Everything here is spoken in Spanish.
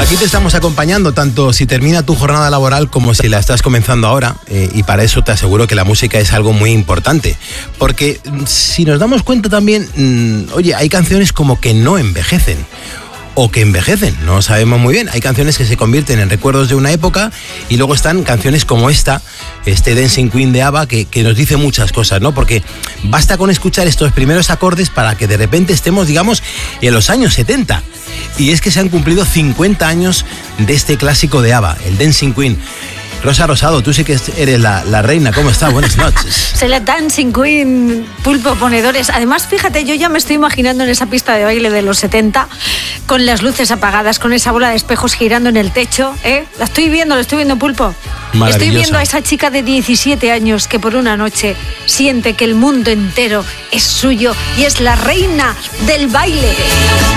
aquí te estamos acompañando tanto si termina tu jornada laboral como si la estás comenzando ahora, y para eso te aseguro que la música es algo muy importante, porque si nos damos cuenta también, oye, hay canciones como que no envejecen o que envejecen, no sabemos muy bien. Hay canciones que se convierten en recuerdos de una época y luego están canciones como este Dancing Queen de ABBA que nos dice muchas cosas, ¿no? Porque basta con escuchar estos primeros acordes para que de repente estemos, digamos, en los años 70. Y es que se han cumplido 50 años de este clásico de ABBA, el Dancing Queen. Rosa Rosado, tú sí que eres la reina. ¿Cómo estás? Buenas noches. Soy la Dancing Queen, Pulpo Ponedores. Además, fíjate, yo ya me estoy imaginando en esa pista de baile de los 70, con las luces apagadas, con esa bola de espejos girando en el techo. Lo estoy viendo, Pulpo. Estoy viendo a esa chica de 17 años que por una noche siente que el mundo entero es suyo y es la reina del baile.